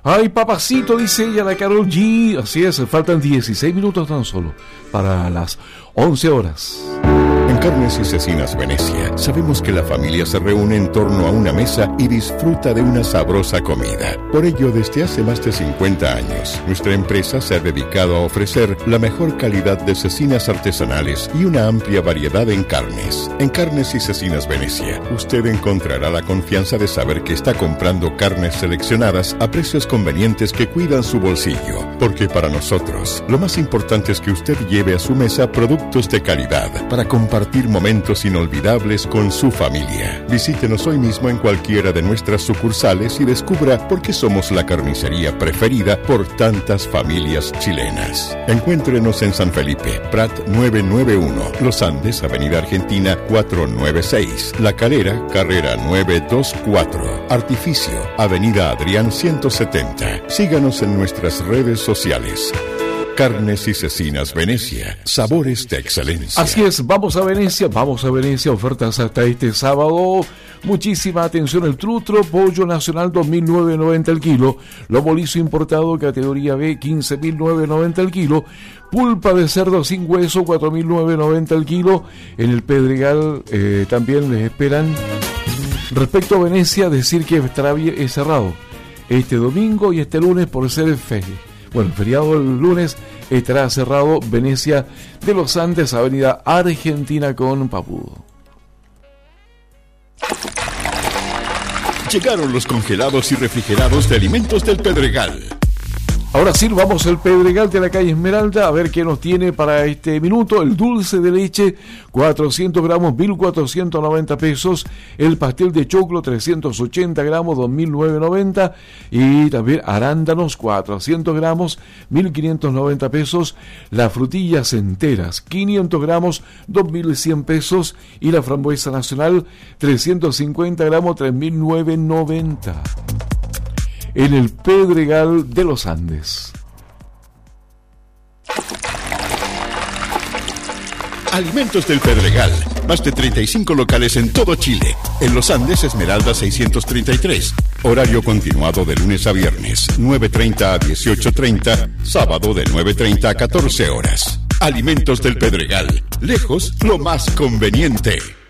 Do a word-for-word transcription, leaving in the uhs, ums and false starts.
Ay, papacito, dice ella, la Karol G. Así es, faltan dieciséis minutos tan solo para las once horas. En Carnes y Cecinas Venecia, sabemos que la familia se reúne en torno a una mesa y disfruta de una sabrosa comida. Por ello, desde hace más de cincuenta años, nuestra empresa se ha dedicado a ofrecer la mejor calidad de cecinas artesanales y una amplia variedad en carnes. En Carnes y Cecinas Venecia, usted encontrará la confianza de saber que está comprando carnes seleccionadas a precios convenientes que cuidan su bolsillo. Porque para nosotros, lo más importante es que usted lleve a su mesa productos de calidad para compartir Compartir momentos inolvidables con su familia. Visítenos hoy mismo en cualquiera de nuestras sucursales y descubra por qué somos la carnicería preferida por tantas familias chilenas. Encuéntrenos en San Felipe, Prat novecientos noventa y uno, Los Andes, Avenida Argentina cuatrocientos noventa y seis, La Calera, Carrera novecientos veinticuatro, Artificio, Avenida Adrián ciento setenta. Síganos en nuestras redes sociales. Carnes y Cecinas Venecia, sabores de excelencia. Así es, vamos a Venecia, vamos a Venecia, ofertas hasta este sábado. Muchísima atención, el trutro, pollo nacional dos mil novecientos noventa el kilo, lomo liso importado categoría B quince mil novecientos noventa el kilo, pulpa de cerdo sin hueso cuatro mil novecientos noventa el kilo. En el Pedregal eh, también les esperan. Respecto a Venecia, decir que estará bien, cerrado este domingo y este lunes por ser feria. Bueno, feriado el lunes estará cerrado Venecia de los Andes, Avenida Argentina con Papudo. Llegaron los congelados y refrigerados de alimentos del Pedregal. Ahora sí, vamos al Pedregal de la calle Esmeralda a ver qué nos tiene para este minuto. El dulce de leche, cuatrocientos gramos, mil cuatrocientos noventa pesos. El pastel de choclo, trescientos ochenta gramos, dos mil novecientos noventa. Y también arándanos, cuatrocientos gramos, mil quinientos noventa pesos. Las frutillas enteras, quinientos gramos, dos mil cien pesos. Y la frambuesa nacional, trescientos cincuenta gramos, tres mil novecientos noventa. En el Pedregal de los Andes. Alimentos del Pedregal. Más de treinta y cinco locales en todo Chile. En Los Andes, Esmeralda seiscientos treinta y tres. Horario continuado de lunes a viernes, nueve treinta a dieciocho treinta. Sábado de nueve treinta a catorce horas. Alimentos del Pedregal. Lejos, lo más conveniente.